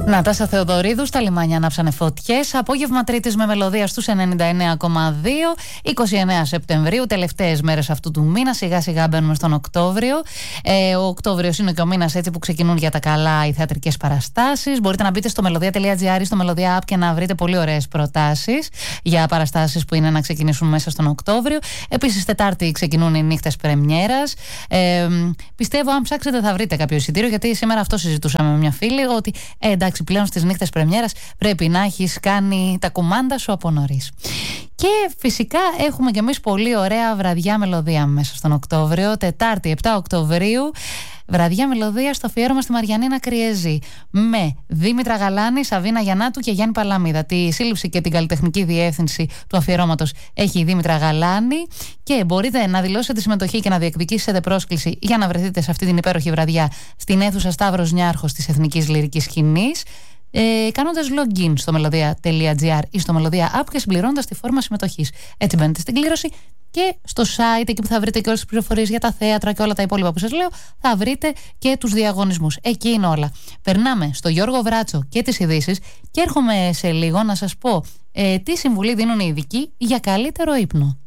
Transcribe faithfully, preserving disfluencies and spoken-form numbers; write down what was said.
Νατάσα Θεοδωρίδου, στα λιμάνια ανάψανε φωτιές. Απόγευμα Τρίτης με μελωδία στους ενενήντα εννέα κόμμα δύο, είκοσι εννέα Σεπτεμβρίου, τελευταίες μέρες αυτού του μήνα. Σιγά σιγά μπαίνουμε στον Οκτώβριο. Ε, ο Οκτώβριος είναι και ο μήνας έτσι που ξεκινούν για τα καλά οι θεατρικές παραστάσεις. Μπορείτε να μπείτε στο melodia τελεία gr ή στο Melodia App και να βρείτε πολύ ωραίες προτάσεις για παραστάσεις που είναι να ξεκινήσουν μέσα στον Οκτώβριο. Επίσης, Τετάρτη ξεκινούν οι νύχτες πρεμιέρας. Ε, πιστεύω, αν ψάξετε, θα βρείτε κάποιο εισιτήριο, γιατί σήμερα αυτό συζητούσαμε με μια φίλη, ότι ε, εντάξει, πλέον στις νύχτες πρεμιέρας πρέπει να έχεις κάνει τα κουμάντα σου από νωρίς. Και φυσικά έχουμε κι εμείς πολύ ωραία βραδιά μελωδία μέσα στον Οκτώβριο. Τετάρτη επτά Οκτωβρίου, βραδιά μελωδία στο αφιέρωμα στη Μαριανίνα Κριεζή, με Δήμητρα Γαλάνη, Σαβίνα Γιαννάτου και Γιάννη Παλάμιδα. Τη σύλληψη και την καλλιτεχνική διεύθυνση του αφιερώματος έχει η Δήμητρα Γαλάνη, και μπορείτε να δηλώσετε συμμετοχή και να διεκδικήσετε πρόσκληση για να βρεθείτε σε αυτή την υπέροχη βραδιά στην αίθουσα Σταύρος Νιάρχος της Εθνικής Λυρικής Σκηνής, Ε, κάνοντας login στο melodia τελεία gr ή στο Melodia App και συμπληρώνοντας τη φόρμα συμμετοχής. Έτσι μπαίνετε στην κλήρωση και στο site, εκεί που θα βρείτε και όλες τις πληροφορίες για τα θέατρα και όλα τα υπόλοιπα που σας λέω, θα βρείτε και τους διαγωνισμούς. Εκεί είναι όλα. Περνάμε στο Γιώργο Βράτσο και τις ειδήσεις και έρχομαι σε λίγο να σας πω ε, τι συμβουλή δίνουν οι ειδικοί για καλύτερο ύπνο.